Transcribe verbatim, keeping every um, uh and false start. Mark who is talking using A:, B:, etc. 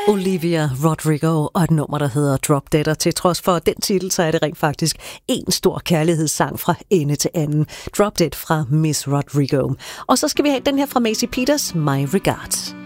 A: Olivia Rodrigo og et nummer, der hedder Drop Dead, og til trods for den titel, så er det rent faktisk en stor kærlighedssang fra ende til anden. Drop Dead fra Miss Rodrigo. Og så skal vi have den her fra Macy Peters, My Regards.